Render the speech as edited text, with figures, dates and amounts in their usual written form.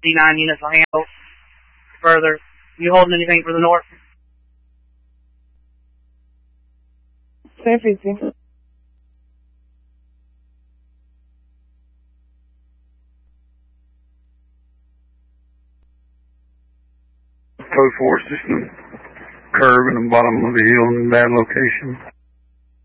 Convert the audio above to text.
D9 units will handle further. You holding anything for the north? 1050. Code 4 system curve in the bottom of the hill in bad location.